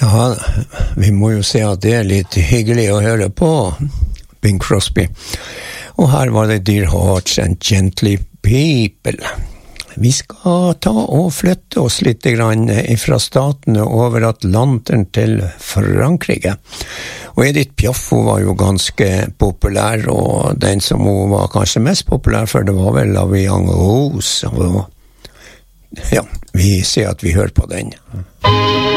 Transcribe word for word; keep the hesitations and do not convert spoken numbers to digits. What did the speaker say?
Ja, vi må jo se at det er litt hyggelig å høre på Bing Crosby. Og her var det Dear Hearts and Gently People. Vi skal ta og flytte oss litt grann fra statene over Atlanteren til Frankrike. Og Edith Piaf hun var jo ganske populær, og den som hun var kanskje mest populær for, det var vel La Vie en Rose. Og ja, vi ser at vi hører på den.